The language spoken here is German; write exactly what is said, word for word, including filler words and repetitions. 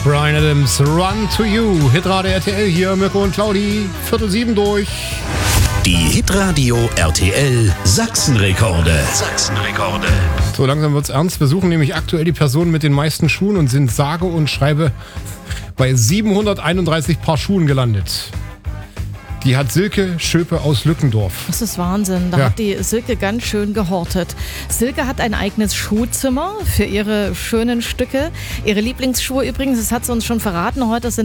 Bryan Adams, Run to You. Hitradio R T L hier, Mirko und Claudi. Viertel sieben durch. Die Hitradio R T L Sachsenrekorde. Sachsenrekorde. So, langsam wird's ernst. Wir suchen nämlich aktuell die Person mit den meisten Schuhen und sind sage und schreibe bei siebenhunderteinunddreißig Paar Schuhen gelandet. Die hat Silke Schöpe aus Lückendorf. Das ist Wahnsinn. Da Ja. hat die Silke ganz schön gehortet. Silke hat ein eigenes Schuhzimmer für ihre schönen Stücke. Ihre Lieblingsschuhe übrigens, das hat sie uns schon verraten heute, sind